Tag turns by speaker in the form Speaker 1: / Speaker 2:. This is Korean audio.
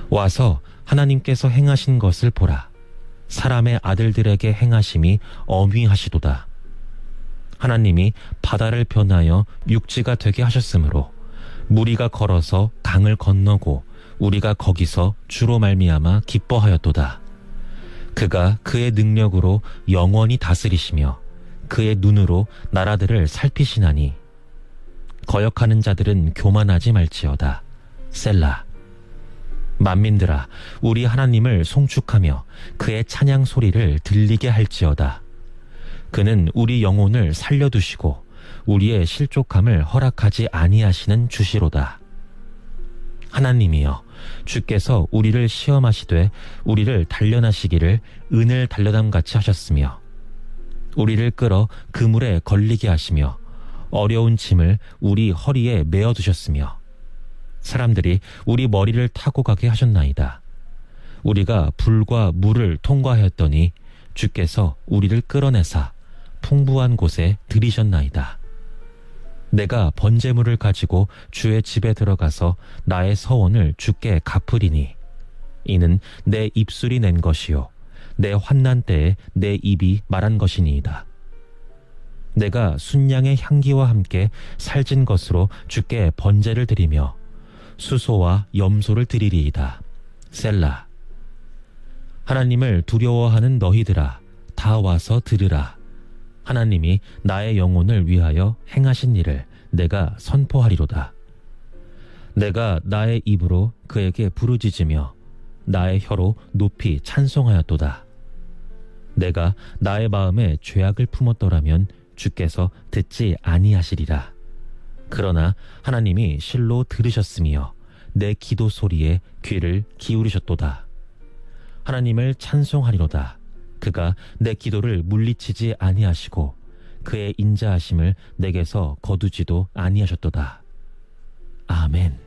Speaker 1: 와서 하나님께서 행하신 것을 보라. 사람의 아들들에게 행하심이 어미하시도다. 하나님이 바다를 변하여 육지가 되게 하셨으므로 무리가 걸어서 강을 건너고 우리가 거기서 주로 말미암아 기뻐하였도다. 그가 그의 능력으로 영원히 다스리시며 그의 눈으로 나라들을 살피시나니 거역하는 자들은 교만하지 말지어다. 셀라. 만민들아, 우리 하나님을 송축하며 그의 찬양 소리를 들리게 할지어다. 그는 우리 영혼을 살려두시고 우리의 실족함을 허락하지 아니하시는 주시로다. 하나님이여, 주께서 우리를 시험하시되 우리를 단련하시기를 은을 단련함같이 하셨으며 우리를 끌어 그물에 걸리게 하시며 어려운 짐을 우리 허리에 메어두셨으며 사람들이 우리 머리를 타고 가게 하셨나이다. 우리가 불과 물을 통과하였더니 주께서 우리를 끌어내사 풍부한 곳에 들이셨나이다. 내가 번제물을 가지고 주의 집에 들어가서 나의 서원을 주께 갚으리니 이는 내 입술이 낸 것이요 내 환난 때에 내 입이 말한 것이니이다. 내가 순양의 향기와 함께 살진 것으로 주께 번제를 드리며 수소와 염소를 드리리이다. 셀라. 하나님을 두려워하는 너희들아, 다 와서 들으라. 하나님이 나의 영혼을 위하여 행하신 일을 내가 선포하리로다. 내가 나의 입으로 그에게 부르짖으며 나의 혀로 높이 찬송하였도다. 내가 나의 마음에 죄악을 품었더라면 주께서 듣지 아니하시리라. 그러나 하나님이 실로 들으셨으며 내 기도 소리에 귀를 기울이셨도다. 하나님을 찬송하리로다. 그가 내 기도를 물리치지 아니하시고 그의 인자하심을 내게서 거두지도 아니하셨도다. 아멘.